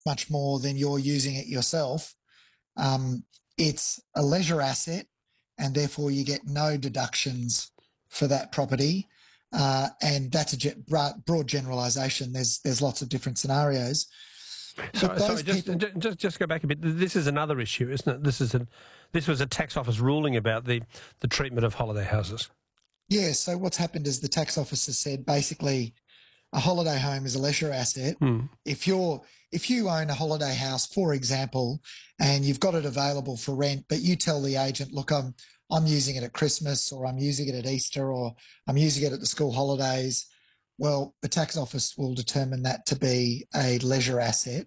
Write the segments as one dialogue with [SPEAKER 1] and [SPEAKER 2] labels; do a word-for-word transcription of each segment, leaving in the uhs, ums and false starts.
[SPEAKER 1] much more than you're using it yourself, um, it's a leisure asset, and therefore you get no deductions for that property. Uh, and that's a ge- broad generalisation. There's there's lots of different scenarios.
[SPEAKER 2] Sorry, sorry just, people... just just go back a bit. This is another issue, isn't it? This is a this was a tax office ruling about the, the treatment of holiday houses.
[SPEAKER 1] Yeah. So what's happened is the tax office has said basically a holiday home is a leisure asset.
[SPEAKER 2] Hmm.
[SPEAKER 1] If you're if you own a holiday house, for example, and you've got it available for rent, but you tell the agent, look, I'm I'm using it at Christmas, or I'm using it at Easter, or I'm using it at the school holidays, well, the tax office will determine that to be a leisure asset,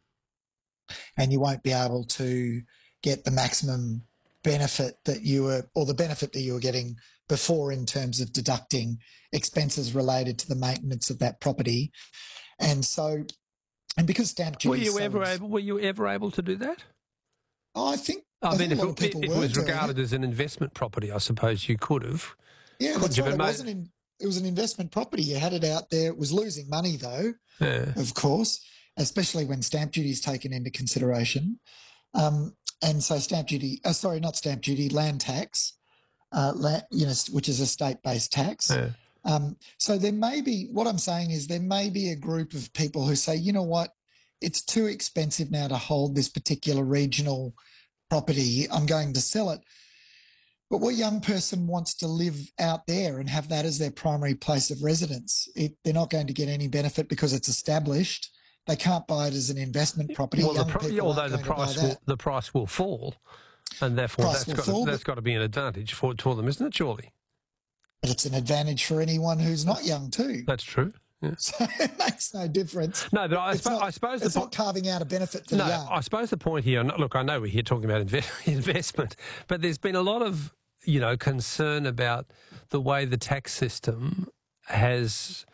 [SPEAKER 1] and you won't be able to get the maximum benefit that you were, or the benefit that you were getting before in terms of deducting expenses related to the maintenance of that property. And so, and because stamp duty...
[SPEAKER 2] Were you ever able, were you ever able to do that?
[SPEAKER 1] Oh, I think...
[SPEAKER 2] I,
[SPEAKER 1] I
[SPEAKER 2] mean, if,
[SPEAKER 1] it,
[SPEAKER 2] if it was regarded it. as an investment property, I suppose you could have.
[SPEAKER 1] Yeah, that's right. It, wasn't in, it was an investment property. You had it out there. It was losing money, though,
[SPEAKER 2] yeah.
[SPEAKER 1] of course, especially when stamp duty is taken into consideration. Um, and so stamp duty, uh, sorry, not stamp duty, land tax, uh, land, you know, which is a state-based tax.
[SPEAKER 2] Yeah.
[SPEAKER 1] Um, so there may be, what I'm saying is there may be a group of people who say, you know what, it's too expensive now to hold this particular regional property, I'm going to sell it. But what young person wants to live out there and have that as their primary place of residence? It, they're not going to get any benefit because it's established. They can't buy it as an investment property.
[SPEAKER 2] Well,
[SPEAKER 1] young
[SPEAKER 2] the pro- although the price will, the price will fall, and therefore
[SPEAKER 1] price
[SPEAKER 2] that's got
[SPEAKER 1] fall,
[SPEAKER 2] to, that's got to be an advantage for for them, isn't it? Surely.
[SPEAKER 1] But it's an advantage for anyone who's not young too.
[SPEAKER 2] That's true. Yeah.
[SPEAKER 1] So it makes no difference.
[SPEAKER 2] No, but I,
[SPEAKER 1] it's
[SPEAKER 2] sp-
[SPEAKER 1] not,
[SPEAKER 2] I suppose
[SPEAKER 1] it's
[SPEAKER 2] the
[SPEAKER 1] not carving out a benefit for
[SPEAKER 2] no,
[SPEAKER 1] the young.
[SPEAKER 2] I suppose the point here. Look, I know we're here talking about inve- investment, but there's been a lot of you know concern about the way the tax system has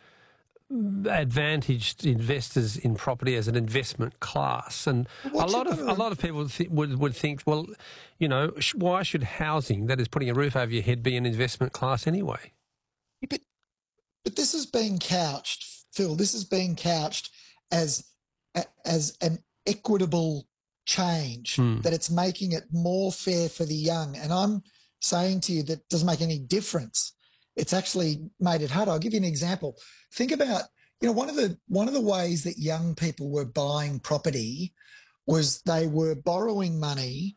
[SPEAKER 2] advantaged investors in property as an investment class, and a lot of a lot of people th- would would think, well, you know, sh- why should housing, that is putting a roof over your head, be an investment class anyway?
[SPEAKER 1] But but this is being couched, Phil. This is being couched as as an equitable change,
[SPEAKER 2] hmm.
[SPEAKER 1] that it's making it more fair for the young. And I'm saying to you that doesn't make any difference. It's actually made it harder. I'll give you an example. Think about, you know, one of the one of the ways that young people were buying property was they were borrowing money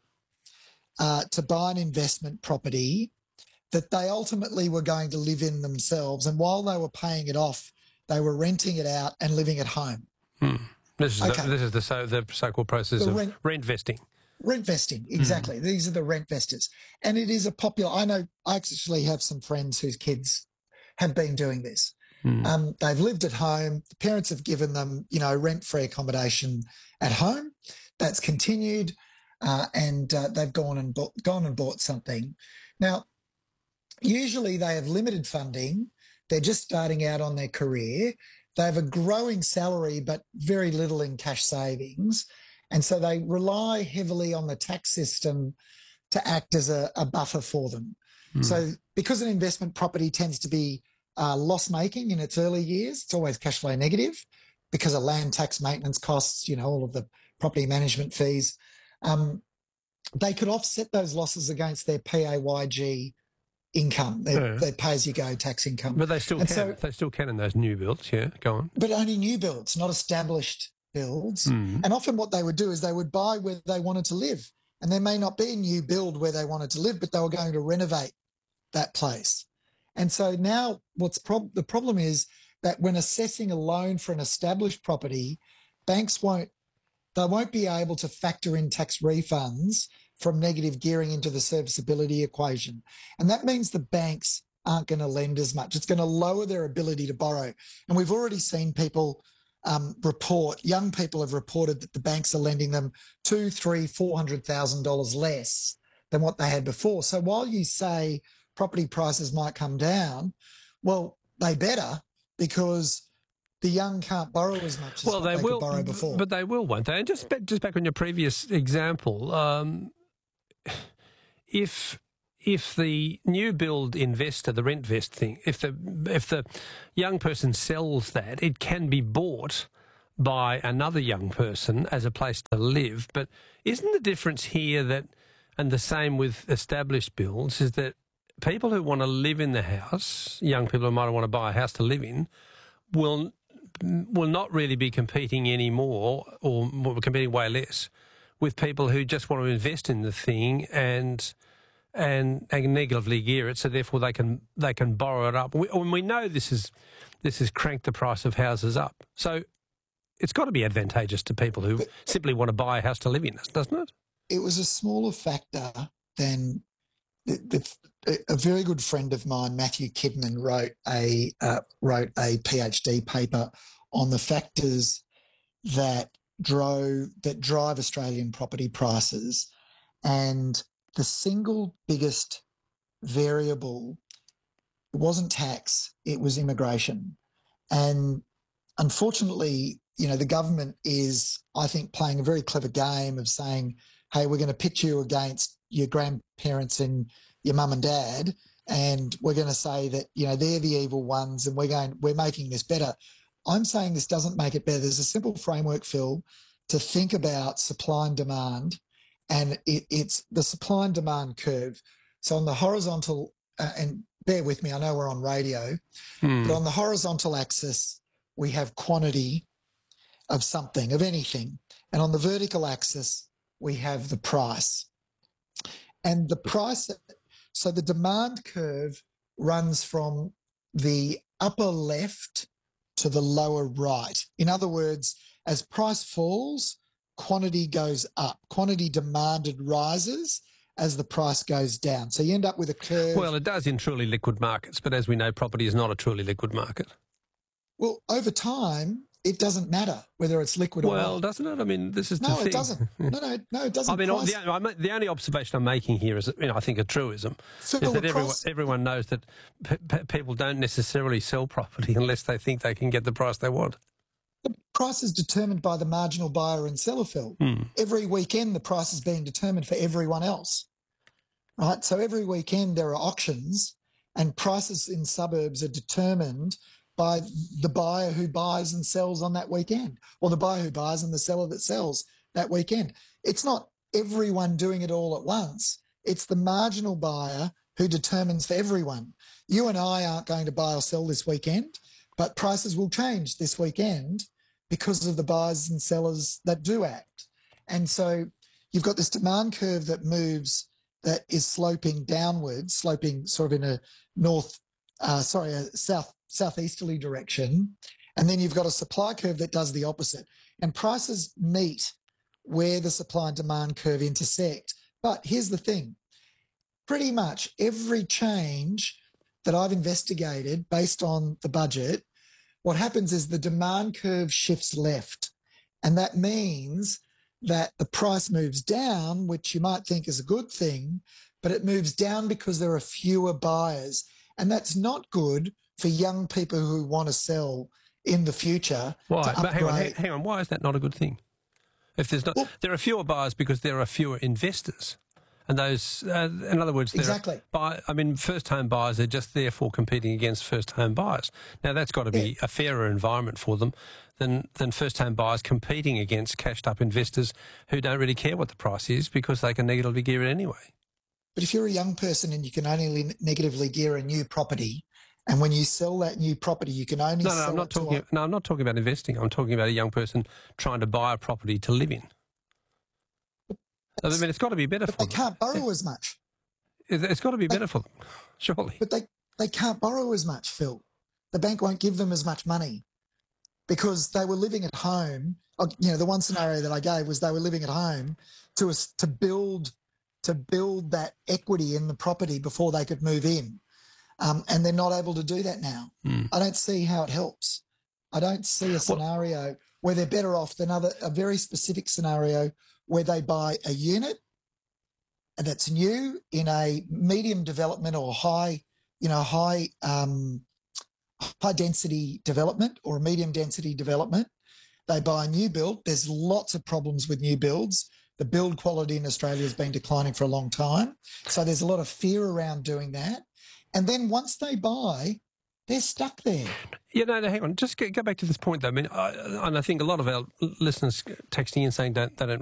[SPEAKER 1] uh, to buy an investment property that they ultimately were going to live in themselves. And while they were paying it off, they were renting it out and living at home.
[SPEAKER 2] Hmm. This is
[SPEAKER 1] okay.
[SPEAKER 2] the, this is the so the so-called process the of rent, rent vesting.
[SPEAKER 1] Rent vesting, exactly. Mm. These are the rent vesters. And it is a popular, I know, I actually have some friends whose kids have been doing this.
[SPEAKER 2] Mm.
[SPEAKER 1] Um, they've lived at home. The parents have given them, you know, rent-free accommodation at home. That's continued, uh, and uh, they've gone and bought, gone and bought something. Now, usually they have limited funding. They're just starting out on their career. They have a growing salary, but very little in cash savings. And so they rely heavily on the tax system to act as a, a buffer for them. Mm. So because an investment property tends to be uh, loss-making in its early years, it's always cash flow negative because of land tax, maintenance costs, you know, all of the property management fees. Um, they could offset those losses against their P A Y G income, their,
[SPEAKER 2] yeah.
[SPEAKER 1] their pay-as-you-go tax income.
[SPEAKER 2] But they still
[SPEAKER 1] and
[SPEAKER 2] can.
[SPEAKER 1] So,
[SPEAKER 2] they still can in those new builds, yeah, go on.
[SPEAKER 1] But only new builds, not established builds.
[SPEAKER 2] Mm.
[SPEAKER 1] And often what they would do is they would buy where they wanted to live. And there may not be a new build where they wanted to live, but they were going to renovate that place. And so now what's prob- the problem is that when assessing a loan for an established property, banks won't, they won't be able to factor in tax refunds from negative gearing into the serviceability equation. And that means the banks aren't going to lend as much. It's going to lower their ability to borrow. And we've already seen people Um, report, young people have reported that the banks are lending them two, three, four hundred thousand dollars less than what they had before. So while you say property prices might come down, well, they better, because the young can't borrow as much as
[SPEAKER 2] well,
[SPEAKER 1] what
[SPEAKER 2] they,
[SPEAKER 1] they
[SPEAKER 2] will,
[SPEAKER 1] could borrow before.
[SPEAKER 2] But they will, won't they? And just just back on your previous example, um, if. If the new build investor, the rent vest thing, if the if the young person sells that, it can be bought by another young person as a place to live. But isn't the difference here that, and the same with established builds, is that people who want to live in the house, young people who might want to buy a house to live in, will will not really be competing anymore, or competing way less, with people who just want to invest in the thing and and, and negatively gear it, so therefore they can they can borrow it up. We, and we know this is this has cranked the price of houses up. So it's got to be advantageous to people who but simply want to buy a house to live in, doesn't it?
[SPEAKER 1] It was a smaller factor than the, the, a very good friend of mine, Matthew Kidman, wrote a uh, wrote a PhD paper on the factors that drove that drive Australian property prices, and the single biggest variable wasn't tax; it was immigration. And unfortunately, you know, the government is, I think, playing a very clever game of saying, hey, we're going to pitch you against your grandparents and your mum and dad, and we're going to say that, you know, they're the evil ones, and we're going, we're making this better. I'm saying this doesn't make it better. There's a simple framework, Phil, to think about supply and demand, and it, it's the supply and demand curve. So on the horizontal, uh, and bear with me, I know we're on radio, hmm. but on the horizontal axis, we have quantity of something, of anything. And on the vertical axis, we have the price. And the price, so the demand curve runs from the upper left to the lower right. In other words, as price falls, quantity goes up. Quantity demanded rises as the price goes down. So you end up with a curve.
[SPEAKER 2] Well, it does in truly liquid markets, but as we know, property is not a truly liquid market.
[SPEAKER 1] Well, over time, it doesn't matter whether it's liquid or not.
[SPEAKER 2] Well, doesn't it? I mean, this is the
[SPEAKER 1] no,
[SPEAKER 2] thing.
[SPEAKER 1] it doesn't. No, no, no, it doesn't.
[SPEAKER 2] I mean, the, the only observation I'm making here is, you know, I think a truism, so is that everyone, everyone knows that p- p- people don't necessarily sell property unless they think they can get the price they want.
[SPEAKER 1] The price is determined by the marginal buyer and seller, Phil. Hmm. Every weekend, the price is being determined for everyone else, right? So every weekend there are auctions, and prices in suburbs are determined by the buyer who buys and sells on that weekend, or the buyer who buys and the seller that sells that weekend. It's not everyone doing it all at once. It's the marginal buyer who determines for everyone. You and I aren't going to buy or sell this weekend, but prices will change this weekend because of the buyers and sellers that do act. And so you've got this demand curve that moves, that is sloping downwards, sloping sort of in a north, uh, sorry, a south, southeasterly direction, and then you've got a supply curve that does the opposite. And prices meet where the supply and demand curve intersect. But here's the thing, pretty much every change that I've investigated based on the budget, what happens is the demand curve shifts left. And that means that the price moves down, which you might think is a good thing, but it moves down because there are fewer buyers. And that's not good for young people who want to sell in the future.
[SPEAKER 2] Why? But hang on, hang on. Why is that not a good thing? If there's not, well, there are fewer buyers because there are fewer investors, and those, uh, in other words,
[SPEAKER 1] exactly.
[SPEAKER 2] Buy, I mean, first-home buyers are just therefore competing against first-home buyers. Now that's got to be yeah. a fairer environment for them than than first-home buyers competing against cashed-up investors who don't really care what the price is because they can negatively gear it anyway.
[SPEAKER 1] But if you're a young person and you can only negatively gear a new property, and when you sell that new property, you can only
[SPEAKER 2] no, no,
[SPEAKER 1] sell
[SPEAKER 2] I'm not
[SPEAKER 1] it
[SPEAKER 2] talking.
[SPEAKER 1] to a...
[SPEAKER 2] No, I'm not talking about investing. I'm talking about a young person trying to buy a property to live in. I mean, it's got to be better
[SPEAKER 1] but
[SPEAKER 2] for
[SPEAKER 1] they
[SPEAKER 2] them.
[SPEAKER 1] can't borrow as much.
[SPEAKER 2] It's got to be
[SPEAKER 1] they,
[SPEAKER 2] better for them, surely.
[SPEAKER 1] But they, they can't borrow as much, Phil. The bank won't give them as much money because they were living at home. You know, the one scenario that I gave was they were living at home to to build to build that equity in the property before they could move in. Um, and they're not able to do that now. Mm. I don't see how it helps. I don't see a scenario well, where they're better off than other, a very specific scenario where they buy a unit that's new in a medium development or high, you know, high, um, high density development or a medium density development. They buy a new build. There's lots of problems with new builds. The build quality in Australia has been declining for a long time. So there's a lot of fear around doing that. And then once they buy, They're stuck there.
[SPEAKER 2] Yeah, no, no, hang on. Just go, go back to this point, though. I mean, I, and I think a lot of our listeners texting in saying don't, they don't